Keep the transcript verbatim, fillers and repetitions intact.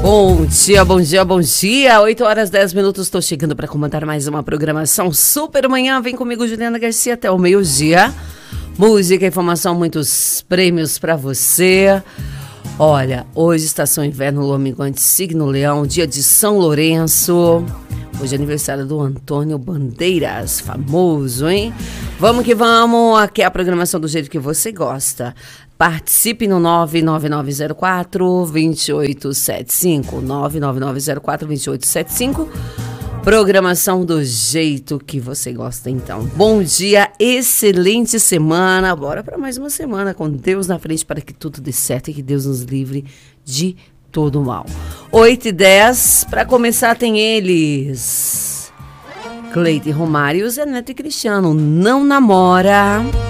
Bom dia, bom dia, bom dia. oito horas e dez minutos, estou chegando para comandar mais uma programação Super Manhã. Vem comigo, Juliana Garcia, até o meio-dia. Música, informação, muitos prêmios para você. Olha, hoje estação inverno, lua minguante, signo leão, dia de São Lourenço. Hoje é aniversário do Antônio Bandeiras, famoso, hein? Vamos que vamos, aqui é a programação do jeito que você gosta. Participe no nove nove nove zero quatro, dois oito sete cinco, nove nove nove zero quatro, dois oito sete cinco. Programação do jeito que você gosta, então. Bom dia, excelente semana. Bora para mais uma semana com Deus na frente para que tudo dê certo e que Deus nos livre de todo mal. oito e dez, para começar tem eles. Cleide Romário, Zé Neto e Cristiano, não namora.